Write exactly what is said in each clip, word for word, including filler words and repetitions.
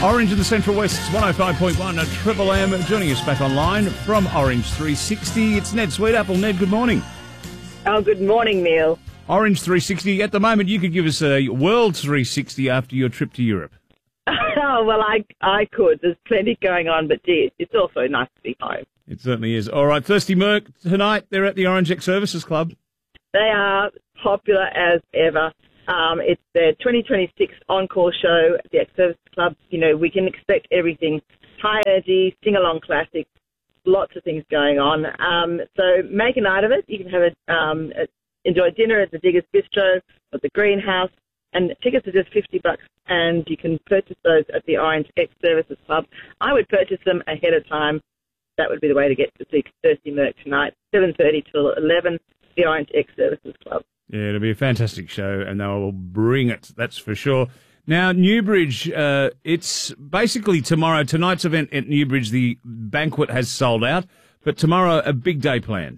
Orange in the Central West, it's one oh five point one at Triple M. Joining us back online from Orange three sixty, it's Ned Sweetapple. Ned, good morning. Oh, good morning, Neil. Orange three sixty, at the moment you could give us a World three sixty after your trip to Europe. Oh, well, I I could. There's plenty going on, but gee, it's also nice to be home. It certainly is. All right, Thirsty Merc, tonight they're at the Orange Ex-Services Club. They are popular as ever. Um, it's their twenty twenty-six encore show at the Ex-Services Club. You know, we can expect everything. High energy, sing-along classics, lots of things going on. Um, so make a night of it. You can have a, um, a, enjoy dinner at the Diggers Bistro or the Greenhouse. And tickets are just fifty bucks, and you can purchase those at the Orange Ex-Services Club. I would purchase them ahead of time. That would be the way to get to see Thirsty Merc tonight, seven thirty till eleven, the Orange Ex-Services Club. Yeah, it'll be a fantastic show, and they will bring it, that's for sure. Now, Newbridge, uh, it's basically tomorrow. Tonight's event at Newbridge, the banquet has sold out, but tomorrow a big day planned.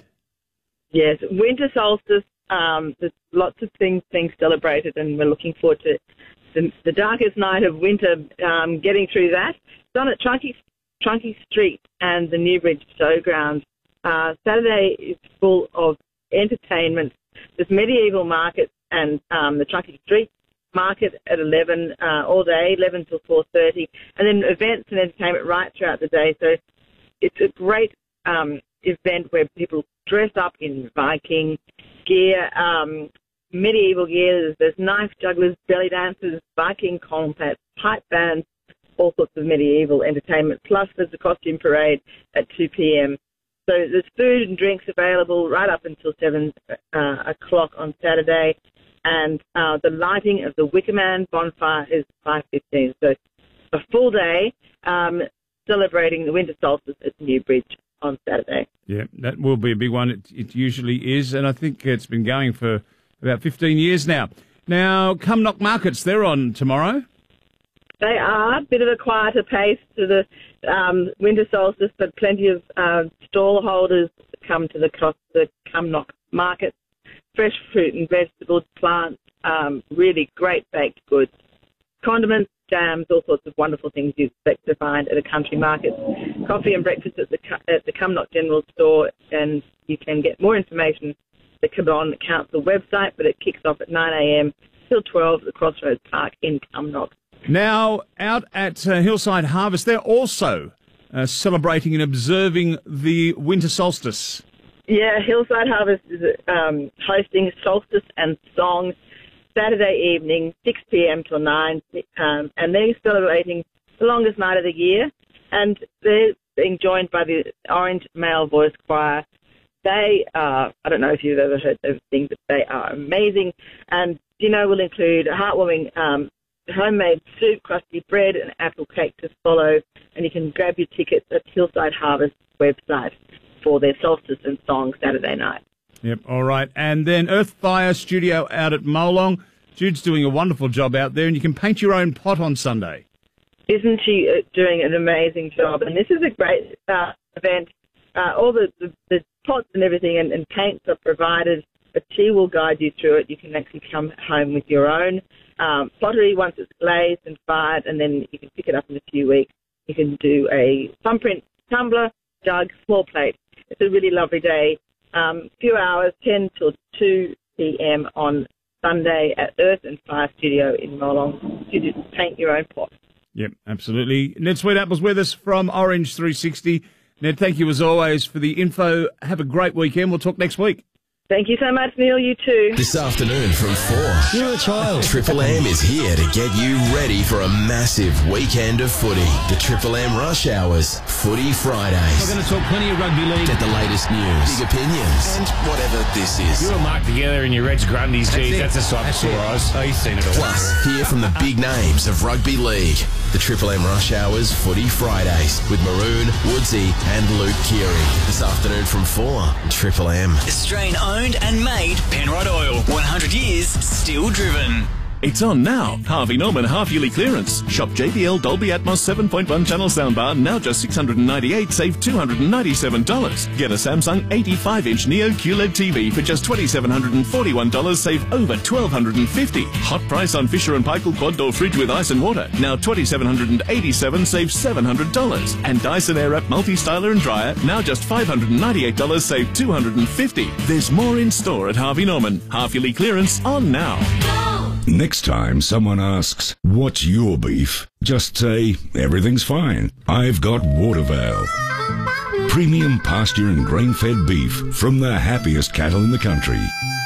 Yes, winter solstice. Um, there's lots of things being celebrated, and we're looking forward to the, the darkest night of winter, um, getting through that. It's on at Trunky, Trunky Street and the Newbridge Showground. Uh, Saturday is full of entertainment. There's medieval markets and um, the Trunky Street market at eleven uh, all day, eleven till four thirty, and then events and entertainment right throughout the day. So it's a great um, event where people dress up in Viking gear, um, medieval gear. There's knife jugglers, belly dancers, Viking combats, pipe bands, all sorts of medieval entertainment. Plus, there's a costume parade at two p.m. So there's food and drinks available right up until seven uh, o'clock on Saturday. And uh, the lighting of the Wickerman bonfire is five fifteen. So a full day um, celebrating the winter solstice at Newbridge on Saturday. Yeah, that will be a big one. It, it usually is, and I think it's been going for about fifteen years now. Now, Cumnock Markets, they're on tomorrow. They are a bit of a quieter pace to the um, winter solstice, but plenty of uh, stall holders come to the, the Cumnock Market. Fresh fruit and vegetables, plants, um, really great baked goods, condiments, jams, all sorts of wonderful things you expect to find at a country market. Coffee and breakfast at the at the Cumnock General Store, and you can get more information at the Cabon Council website, but it kicks off at nine a.m. till twelve at the Crossroads Park in Cumnock. Now, out at uh, Hillside Harvest, they're also uh, celebrating and observing the winter solstice. Yeah, Hillside Harvest is um, hosting Solstice and Song Saturday evening, six p.m. till nine, um, and they're celebrating the longest night of the year, and they're being joined by the Orange Male Voice Choir. They are, I don't know if you've ever heard those things, but they are amazing, and dinner will include a heartwarming um, homemade soup, crusty bread, and apple cake to follow, and you can grab your tickets at Hillside Harvest website for their Solstice and Song Saturday night. Yep, all right. And then Earthfire Studio out at Molong. Jude's doing a wonderful job out there, and you can paint your own pot on Sunday. Isn't she doing an amazing job? And this is a great uh, event. Uh, all the, the, the pots and everything and, and paints are provided, but she will guide you through it. You can actually come home with your own um, pottery once it's glazed and fired, and then you can pick it up in a few weeks. You can do a thumbprint tumbler, jug, small plate. It's a really lovely day. Um, few hours, ten till two p.m. on Sunday at Earth and Fire Studio in Molong. You just paint your own pot. Yep, absolutely. Ned Sweetapple's with us from Orange three sixty. Ned, thank you as always for the info. Have a great weekend. We'll talk next week. Thank you so much, Neil. You too. This afternoon from four. You're a child. Triple M is here to get you ready for a massive weekend of footy. The Triple M Rush Hours Footy Fridays. We're going to talk plenty of rugby league. Get the latest news, big opinions, and whatever this is. You and Mark together in your Reds Grundies, geez, that's a sight for sore eyes. Oh, you've seen it all. Plus, hear from the big names of rugby league. The Triple M Rush Hours Footy Fridays with Maroon, Woodsy, and Luke Keary. This afternoon from four. Triple M. Australian owned and made Penrod Oil. one hundred years still driven. It's on now. Harvey Norman half-yearly clearance. Shop J B L Dolby Atmos seven point one channel soundbar, now just six hundred ninety-eight dollars, save two hundred ninety-seven dollars. Get a Samsung eighty-five inch Neo Q L E D T V for just two thousand seven hundred forty-one dollars, save over one thousand two hundred fifty dollars. Hot price on Fisher and Paykel quad door fridge with ice and water, now two thousand seven hundred eighty-seven dollars, save seven hundred dollars. And Dyson Airwrap multi-styler and dryer, now just five hundred ninety-eight dollars, save two hundred fifty dollars. There's more in store at Harvey Norman. Half-yearly clearance on now. Next time someone asks, what's your beef? Just say, everything's fine. I've got Watervale. Premium pasture and grain-fed beef from the happiest cattle in the country.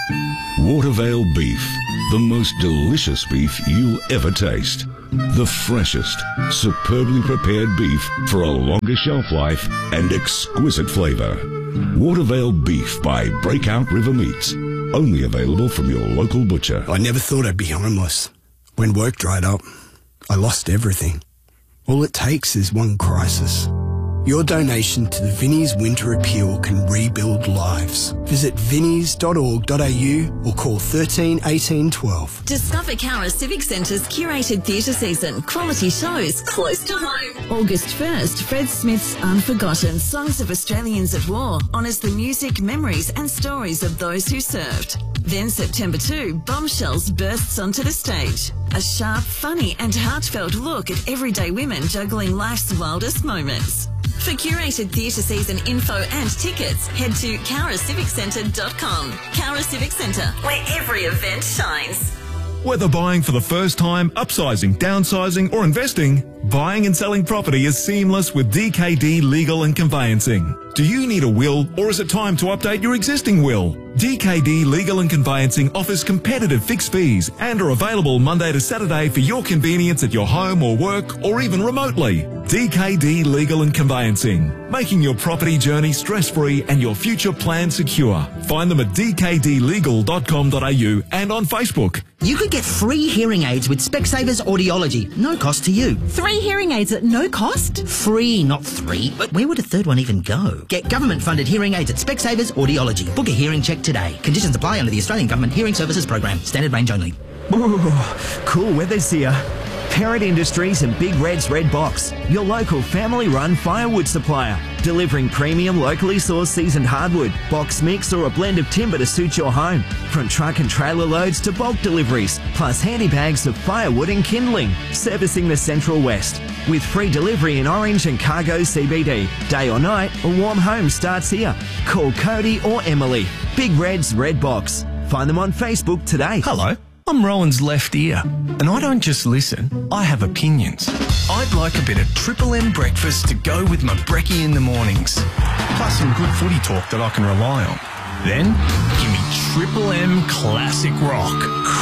Watervale beef, the most delicious beef you'll ever taste. The freshest, superbly prepared beef for a longer shelf life and exquisite flavour. Watervale beef by Breakout River Meats. Only available from your local butcher. I never thought I'd be homeless. When work dried up, I lost everything. All it takes is one crisis. Your donation to the Vinnie's Winter Appeal can rebuild lives. Visit vinnies dot org dot a u or call thirteen eighteen twelve. Discover Cowra Civic Centre's curated theatre season. Quality shows close to home. August first, Fred Smith's Unforgotten Songs of Australians at War honours the music, memories and stories of those who served. Then September second, Bombshells bursts onto the stage. A sharp, funny and heartfelt look at everyday women juggling life's wildest moments. For curated theatre season info and tickets, head to cowra civic centre dot com. Cowra Civic Centre, where every event shines. Whether buying for the first time, upsizing, downsizing or investing, buying and selling property is seamless with D K D Legal and Conveyancing. Do you need a will or is it time to update your existing will? D K D Legal and Conveyancing offers competitive fixed fees and are available Monday to Saturday for your convenience at your home or work or even remotely. D K D Legal and Conveyancing, making your property journey stress-free and your future plan secure. Find them at d k d legal dot com dot a u and on Facebook. You could get free hearing aids with Specsavers Audiology. No cost to you. Three hearing aids at no cost? Free, not three. But where would a third one even go? Get government-funded hearing aids at Specsavers Audiology. Book a hearing check today. Conditions apply under the Australian Government Hearing Services Program. Standard range only. Ooh, cool weather's here. Parrot Industries and Big Red's Red Box, your local family-run firewood supplier, delivering premium locally sourced seasoned hardwood, box mix or a blend of timber to suit your home. From truck and trailer loads to bulk deliveries, plus handy bags of firewood and kindling, servicing the Central West. With free delivery in Orange and Cargo C B D. Day or night, a warm home starts here. Call Cody or Emily. Big Red's Red Box. Find them on Facebook today. Hello. I'm Rowan's left ear, and I don't just listen, I have opinions. I'd like a bit of Triple M breakfast to go with my brekkie in the mornings, plus some good footy talk that I can rely on. Then, give me Triple M Classic Rock,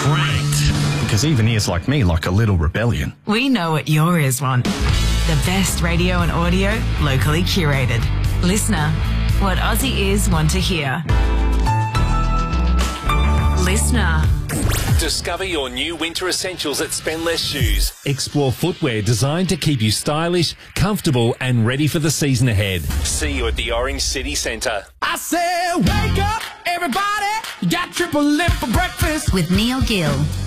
cranked, because even ears like me like a little rebellion. We know what your ears want. The best radio and audio, locally curated. Listener, what Aussie ears want to hear. Listener. Discover your new winter essentials at Spend Less Shoes. Explore footwear designed to keep you stylish, comfortable and ready for the season ahead. See you at the Orange City Centre. I said, wake up, everybody. You got Triple M for breakfast. With Neil Gill.